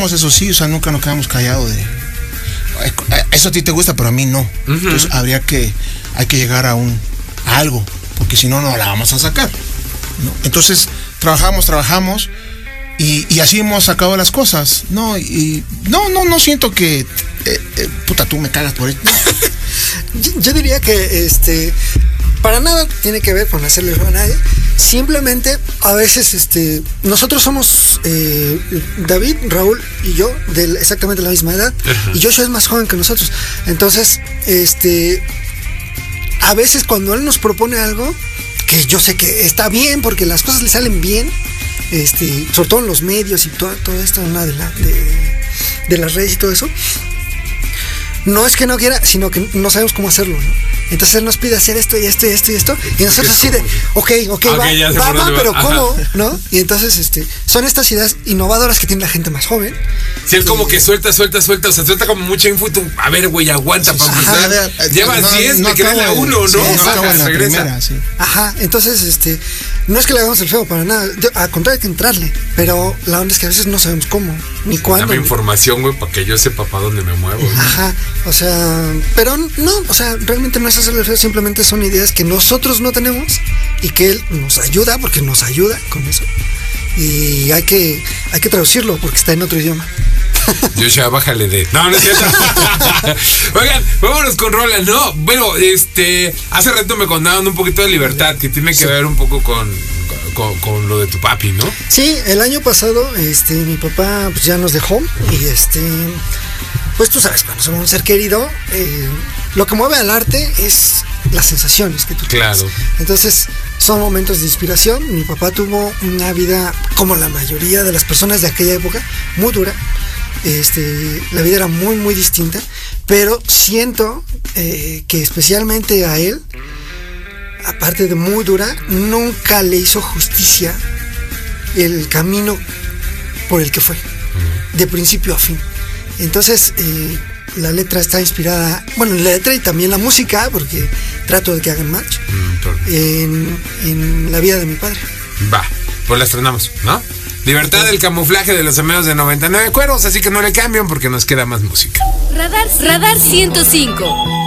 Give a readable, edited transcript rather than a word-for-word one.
trabajamos, eso sí, o sea, nunca nos quedamos callados de... Eso a ti te gusta, pero a mí no. Entonces hay que llegar a algo, porque si no, no la vamos a sacar, ¿no? Entonces trabajamos y así hemos sacado las cosas, ¿no? Y no siento que puta, tú me cagas por esto. Yo diría que para nada tiene que ver con hacerle a nadie. Simplemente a veces nosotros somos David, Raúl y yo de exactamente la misma edad. Y Joshua es más joven que nosotros. Entonces a veces cuando él nos propone algo que yo sé que está bien porque las cosas le salen bien, sobre todo en los medios y toda esta onda de las redes y todo eso, no es que no quiera, sino que no sabemos cómo hacerlo, ¿no? Entonces él nos pide hacer esto y esto y esto y esto, y nosotros así de, ok, va, pero ¿cómo? ¿No? Y entonces son estas ideas innovadoras que tiene la gente más joven. Sí, él como que suelta, o sea, suelta como mucha info. A ver, güey, aguanta para empezar. Llevas 10, me queda la 1, ¿no? Sí, no, regresa. Primera, sí. Ajá, entonces no es que le hagamos el feo para nada, al contrario, hay que entrarle, pero la onda es que a veces no sabemos cómo, ni cuándo. Dame información, güey, para que yo sepa para dónde me muevo, ¿no? Ajá, o sea, pero no, o sea, realmente no es hacerle el feo, simplemente son ideas que nosotros no tenemos y que él nos ayuda, porque nos ayuda con eso. Y hay que traducirlo porque está en otro idioma. Yo ya bájale de... No es cierto. Oigan, vámonos con Roland, ¿no? Bueno, hace rato me contaban un poquito de Libertad, que tiene que ver un poco con lo de tu papi, ¿no? Sí, el año pasado mi papá pues ya nos dejó y pues tú sabes, cuando somos un ser querido, lo que mueve al arte es las sensaciones que tú tienes. Claro. Entonces son momentos de inspiración. Mi papá tuvo una vida, como la mayoría de las personas de aquella época, muy dura. La vida era muy muy distinta, pero siento que especialmente a él, aparte de muy dura, nunca le hizo justicia el camino por el que fue, de principio a fin. Entonces la letra está inspirada, bueno, la letra y también la música, porque trato de que hagan match en la vida de mi padre. Va, pues la estrenamos, ¿no? Libertad del camuflaje de los amigos de 99 cueros, así que no le cambian porque nos queda más música. Radar 105.